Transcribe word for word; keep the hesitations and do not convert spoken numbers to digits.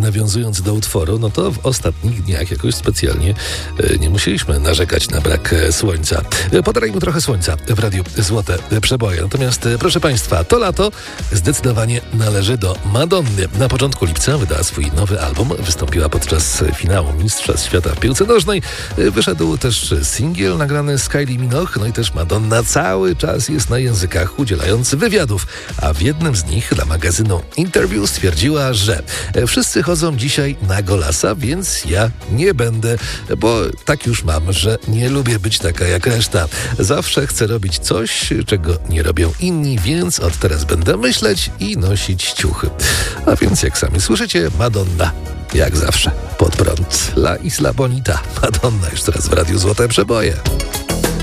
nawiązując do utworu, no to w ostatnich dniach jakoś specjalnie nie musieliśmy narzekać na brak słońca. Podarajmy trochę słońca w Radiu Złote Przeboje. Natomiast, proszę Państwa, to lato zdecydowanie należy do Madonny. Na początku lipca wydała swój nowy album, wystąpiła podczas finału Mistrzostw Świata w piłce nożnej. Wyszedł też singiel nagrany z Kylie Minogue, no i też Madonna cały czas jest na językach, udzielając wywiadów, a w jednym z nich dla magazynu Interview stwierdziła, że wszyscy chodzą dzisiaj na golasa, więc ja nie będę, bo tak już mam, że nie lubię być taka jak reszta. Zawsze chcę robić coś, czego nie robią inni, więc od teraz będę myśleć i nosić ciuchy. A więc jak sami słyszycie, Madonna jak zawsze pod prąd. La Isla Bonita. Madonna już teraz w Radiu Złote Przeboje.